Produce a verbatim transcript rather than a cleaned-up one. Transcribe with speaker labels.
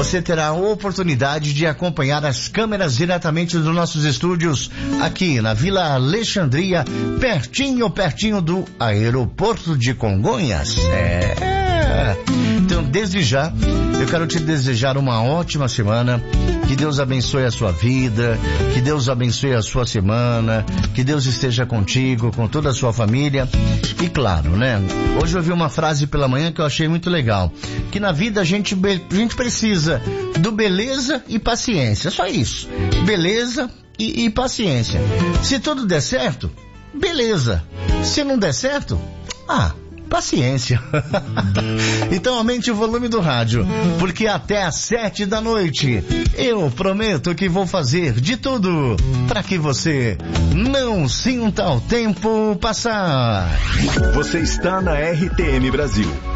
Speaker 1: você terá a oportunidade de acompanhar as câmeras diretamente dos nossos estúdios aqui na Vila Alexandria, pertinho, pertinho do aeroporto de Congonhas. É. Então, desde já, eu quero te desejar uma ótima semana, que Deus abençoe a sua vida, que Deus abençoe a sua semana, que Deus esteja contigo, com toda a sua família. E claro, né? Hoje eu vi uma frase pela manhã que eu achei muito legal, que na vida a gente, a gente precisa do beleza e paciência, só isso. Beleza e, e paciência. Se tudo der certo, beleza. Se não der certo, ah... paciência. Então aumente o volume do rádio, porque até às sete da noite eu prometo que vou fazer de tudo para que você não sinta o tempo passar.
Speaker 2: Você está na R T M Brasil.